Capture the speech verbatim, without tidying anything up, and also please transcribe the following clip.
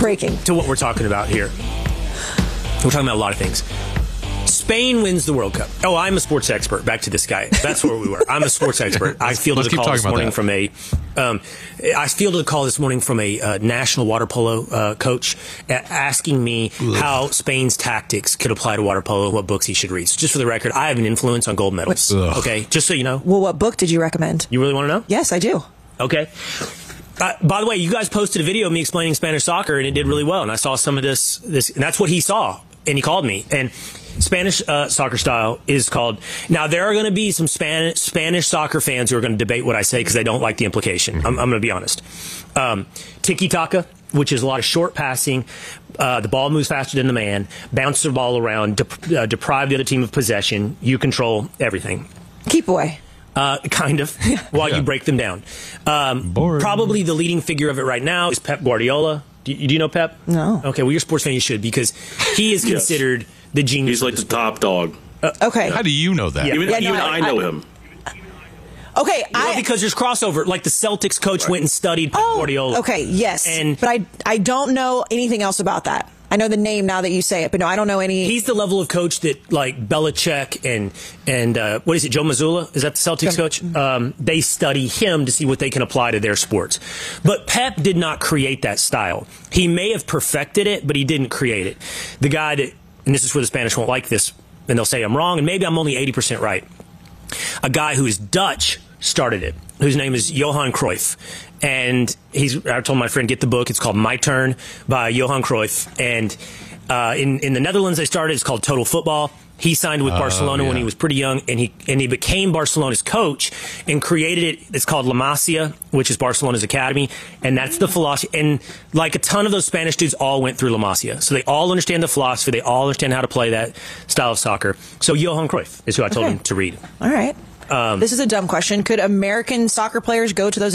Breaking. To what we're talking about here. We're talking about a lot of things. Spain wins the World Cup. Oh, I'm a sports expert. Back to this guy. That's where we were. I'm a sports expert. I fielded Let's a call this morning that. from a. Um, I fielded a call this morning from a uh, national water polo uh, coach uh, asking me Ugh. how Spain's tactics could apply to water polo, what books he should read. So just for the record, I have an influence on gold medals. Ugh. Okay, just so you know. Well, what book did you recommend? You really want to know? Yes, I do. Okay. Uh, by the way, you guys posted a video of me explaining Spanish soccer, and it did really well. And I saw some of this. This, and that's what he saw, and he called me. And Spanish uh, soccer style is called. Now there are going to be some Spanish Spanish soccer fans who are going to debate what I say because they don't like the implication. I'm, I'm going to be honest. Um, Tiki taka, which is a lot of short passing. Uh, the ball moves faster than the man. Bounce the ball around. De- uh, deprive the other team of possession. You control everything. Keep away. Uh, kind of, while yeah. you break them down. Um, probably the leading figure of it right now is Pep Guardiola. Do you, do you know Pep? No. Okay, well, you're a sports fan, you should, because he is yes. considered the genius. He's like the, the top dog. Uh, okay. How do you know that? Yeah. Even, yeah, no, even I, I know I, him. Okay, well, I, because there's crossover. Like the Celtics coach right. went and studied Pep oh, Guardiola. Okay, yes. And, but I, I don't know anything else about that. I know the name now that you say it, but no, I don't know any. He's the level of coach that, like, Belichick and, and uh, what is it, Joe Mazzulla? Is that the Celtics coach? Um, they study him to see what they can apply to their sports. But Pep did not create that style. He may have perfected it, but he didn't create it. The guy that, and this is where the Spanish won't like this, and they'll say I'm wrong, and maybe I'm only eighty percent right. A guy who's Dutch started it, whose name is Johan Cruyff. And he's, I told my friend, get the book. It's called My Turn by Johan Cruyff. And uh, in, in the Netherlands, they started. It's called Total Football. He signed with Barcelona uh, yeah. when he was pretty young, and he and he became Barcelona's coach and created it. It's called La Masia, which is Barcelona's academy, and that's the philosophy. And like a ton of those Spanish dudes all went through La Masia, so they all understand the philosophy. They all understand how to play that style of soccer. So Johan Cruyff is who I told okay. him to read. All right. Um, this is a dumb question. Could American soccer players go to those